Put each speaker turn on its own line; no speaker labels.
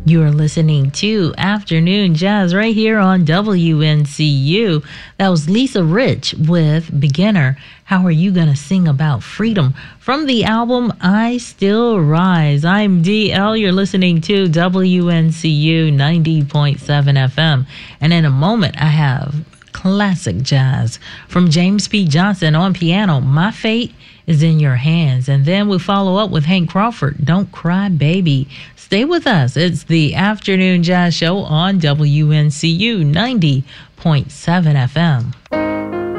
You're listening to Afternoon Jazz right here on WNCU. That was Lisa Rich with Beginner. How are you going to sing about freedom? From the album I Still Rise. I'm DL. You're listening to WNCU 90.7 FM. And in a moment, I have classic jazz from James P. Johnson on piano. My Fate is in Your Hands. And then we'll follow up with Hank Crawford. Don't Cry Baby. Stay with us. It's the Afternoon Jazz Show on WNCU 90.7 FM.